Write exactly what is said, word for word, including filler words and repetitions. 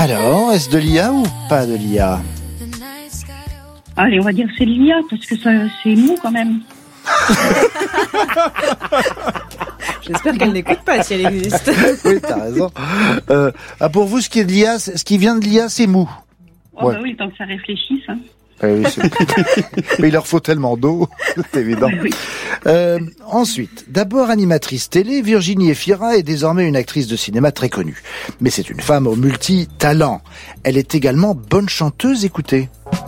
Alors, est-ce de l'I A ou pas de l'I A? Allez, on va dire c'est l'I A, parce que ça, c'est mou quand même. J'espère qu'elle n'écoute pas si elle existe. Oui, t'as raison. Euh, ah, pour vous, ce qui est de l'I A, ce qui vient de l'I A, c'est mou. Oh, Ouais. bah oui, tant que ça réfléchisse. Hein. Oui, c'est... Mais il leur faut tellement d'eau, c'est évident. Oui, oui. Euh, ensuite, d'abord animatrice télé, Virginie Efira est désormais une actrice de cinéma très connue. Mais c'est une femme au multi-talent. Elle est également bonne chanteuse, écoutez.